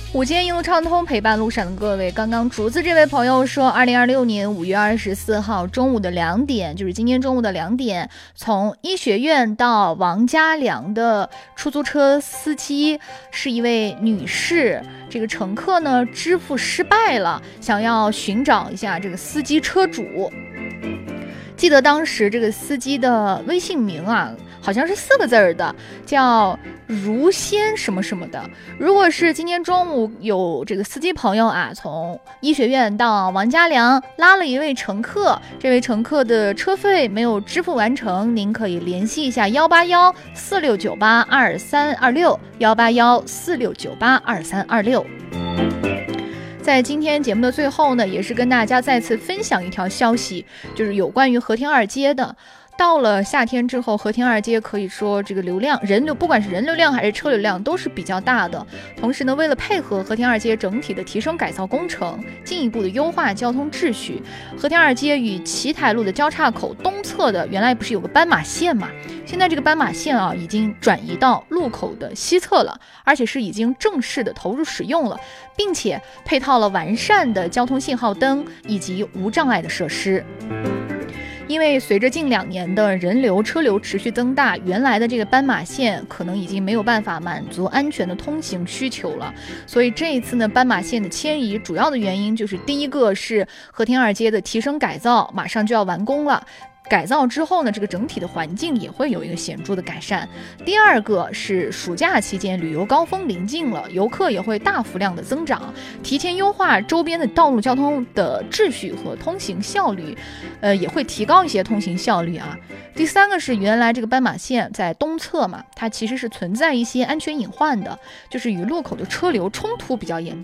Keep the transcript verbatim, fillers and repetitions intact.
午间一路畅通，陪伴路上的各位。刚刚竹子这位朋友说，二零二六年五月二十四号中午的两点，就是今天中午的两点，从医学院到王家梁的出租车司机是一位女士。这个乘客呢，支付失败了，想要寻找一下这个司机车主。记得当时这个司机的微信名啊，好像是四个字儿的，叫如仙什么什么的。如果是今天中午有这个司机朋友啊，从医学院到王家梁拉了一位乘客，这位乘客的车费没有支付完成，您可以联系一下幺八幺四六九八二三二六幺八幺四六九八二三二六。在今天节目的最后呢，也是跟大家再次分享一条消息，就是有关于和田二街的。到了夏天之后，和田二街可以说这个流量人流，不管是人流量还是车流量都是比较大的。同时呢，为了配合和田二街整体的提升改造工程，进一步的优化交通秩序，和田二街与奇台路的交叉口东侧的原来不是有个斑马线嘛？现在这个斑马线啊已经转移到路口的西侧了，而且是已经正式的投入使用了，并且配套了完善的交通信号灯以及无障碍的设施。因为随着近两年的人流车流持续增大，原来的这个斑马线可能已经没有办法满足安全的通行需求了，所以这一次呢，斑马线的迁移主要的原因就是第一个是和田二街的提升改造马上就要完工了。改造之后呢，这个整体的环境也会有一个显著的改善。第二个是暑假期间旅游高峰临近了，游客也会大幅量的增长，提前优化周边的道路交通的秩序和通行效率，呃，也会提高一些通行效率啊。第三个是原来这个斑马线在东侧嘛，它其实是存在一些安全隐患的，就是与路口的车流冲突比较严重。